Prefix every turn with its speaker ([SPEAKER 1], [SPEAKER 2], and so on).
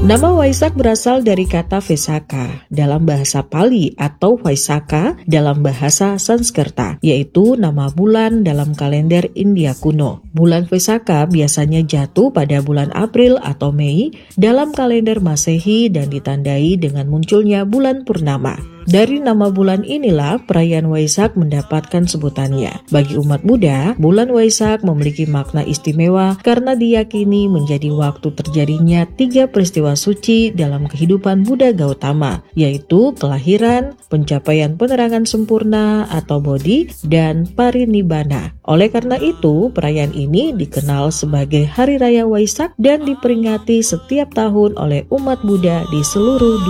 [SPEAKER 1] Nama Waisak berasal dari kata Vesaka dalam bahasa Pali atau Vaisakha dalam bahasa Sanskerta, yaitu nama bulan dalam kalender India kuno. Bulan Vesaka biasanya jatuh pada bulan April atau Mei dalam kalender Masehi dan ditandai dengan munculnya bulan purnama. Dari nama bulan inilah perayaan Waisak mendapatkan sebutannya. Bagi umat Buddha, bulan Waisak memiliki makna istimewa karena diyakini menjadi waktu terjadinya 3 peristiwa suci dalam kehidupan Buddha Gautama, yaitu kelahiran, pencapaian penerangan sempurna atau Bodhi, dan parinibbana. Oleh karena itu, perayaan ini dikenal sebagai Hari Raya Waisak dan diperingati setiap tahun oleh umat Buddha di seluruh dunia.